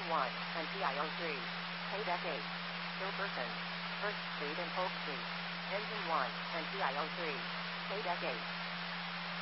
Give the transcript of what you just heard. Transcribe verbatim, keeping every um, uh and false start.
Engine one, and T I O three. Paydeck eight. Kilperson. First Street and Polk Street. Engine one, and T I O three. Paydeck eight.